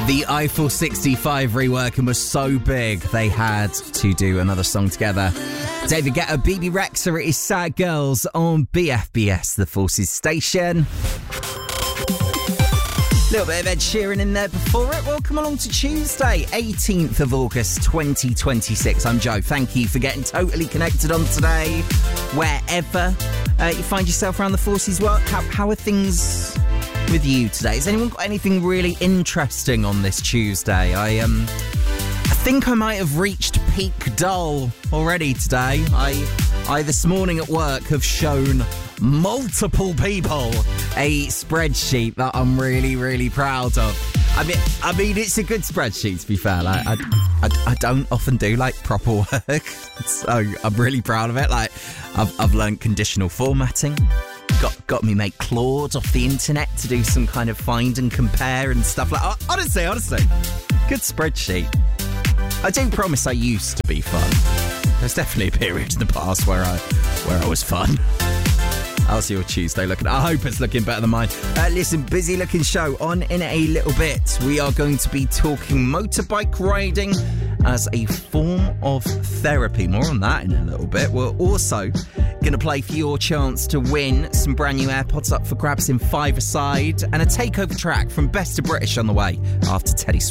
The Eiffel 65 rework and was so big they had to do another song together. David Guetta, BB Rexha, it is Sad Girls on BFBS, the Forces station. A little bit of Ed Sheeran in there before it. Welcome along to Tuesday, 18th of August 2026. I'm Joe. Thank you for getting totally connected on today. Wherever you find yourself around the Forces world, how are things with you today? Has anyone got anything really interesting on this Tuesday? I think I might have reached peak dull already today. I this morning at work have shown multiple people a spreadsheet that I'm really, really proud of. I mean, it's a good spreadsheet, to be fair. Like, I don't often do like proper work, so I'm really proud of it. Like, I've learned conditional formatting. Got me mate Claude off the internet to do some kind of find and compare and stuff like that. Honestly, good spreadsheet. I do promise I used to be fun. There's definitely a period in the past where I was fun. How's your Tuesday looking? I hope it's looking better than mine. Listen, busy looking show on in a little bit. We are going to be talking motorbike riding as a form of therapy. More on that in a little bit. We're also going to play for your chance to win some brand new AirPods up for grabs in 5-a-side and a takeover track from Best of British on the way after Teddy